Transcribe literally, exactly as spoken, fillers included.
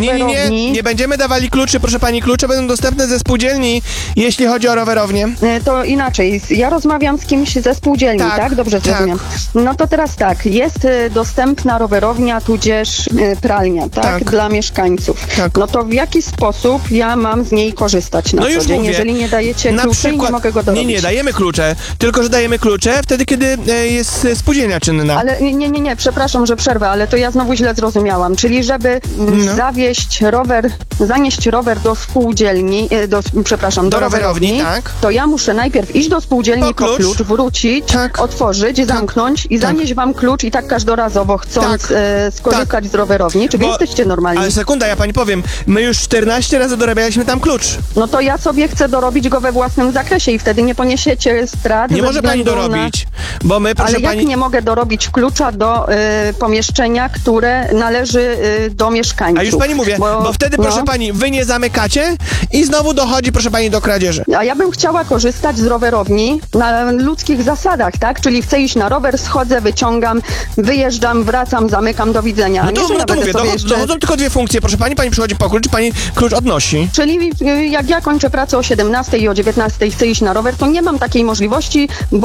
rowerowni... Nie, nie, nie, nie będziemy dawali kluczy, proszę pani, klucze będą dostępne ze spółdzielni, jeśli chodzi o rowerownię. E, To inaczej, ja rozmawiam z kimś ze spółdzielni, Tak, tak? Dobrze tak. zrozumiem. No to teraz tak, jest e, dostępna rowerownia, tudzież e, pralnia, tak? Tak. Dla mieszkańców. Tak. No to w jaki sposób ja mam z niej korzystać na No co już dzień, mówię. jeżeli nie dajecie Na kluczy i przykład, nie mogę go nie, dorobić? nie, dajemy klucze, tylko że dajemy klucze wtedy, kiedy e, jest e, spółdzielnia czynna. Ale nie, nie, nie, przepraszam, że przerwę, ale to ja znowu źle zrozumiałam. Czyli żeby mm, No. zawieźć rower, zanieść rower do spółdzielni, e, do, przepraszam, do, Do rowerowni, rowerowni, tak. to ja muszę najpierw iść do spółdzielni Po po klucz. klucz, wrócić, Tak. otworzyć, zamknąć i zanieść wam klucz i tak każdorazowo chcąc Tak. e, skorzystać z rowerowni. Czy wy Bo- jesteście normalni? Ale sekunda, ja pani powiem, my już czternaście razy dorabialiśmy tam klucz. No to ja sobie chcę dorobić go we własnym zakresie i wtedy nie poniesiecie strat. Nie ze może pani względu na- dorobić, bo my, proszę Ale jak pani... nie mogę dorobić klucza do y, pomieszczenia, które należy y, do mieszkańców? A już pani mówię, bo, wtedy, proszę no. pani, wy nie zamykacie i znowu dochodzi, proszę pani, do kradzieży. A ja bym chciała korzystać z rowerowni na ludzkich zasadach, tak? Czyli chcę iść na rower, schodzę, wyciągam, wyjeżdżam, wracam, zamykam, do widzenia. No Nie, to, że no ja to będę mówię, sobie dochodzą, jeszcze... dochodzą tylko dwie funkcje, proszę pani, pani przychodzi po klucz, pani klucz odnosi. Czyli y, jak ja kończę pracę o siedemnastej i o dziewiętnastej chcę iść na rower, to nie mam takiej możliwości, bo